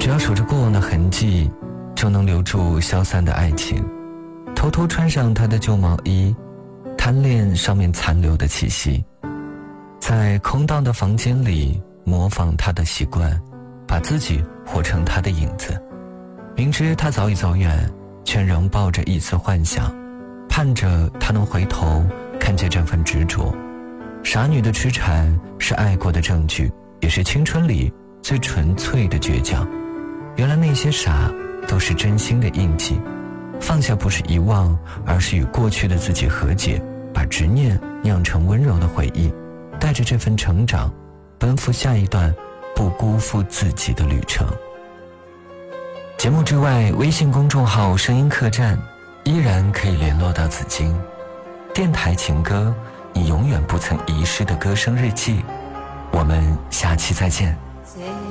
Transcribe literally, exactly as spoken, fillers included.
只要守着过往的痕迹，就能留住消散的爱情。偷偷穿上他的旧毛衣，贪恋上面残留的气息，在空荡的房间里模仿他的习惯，把自己活成他的影子。明知他早已走远，却仍抱着一丝幻想，盼着他能回头看见这份执着。傻女的痴缠是爱过的证据，也是青春里最纯粹的倔强。原来那些傻都是真心的印记，放下不是遗忘，而是与过去的自己和解，把执念酿成温柔的回忆，带着这份成长奔赴下一段不辜负自己的旅程。节目之外，微信公众号声音客栈依然可以联络到紫荆。电台情歌，你永远不曾遗失的歌声日记。我们下期再见。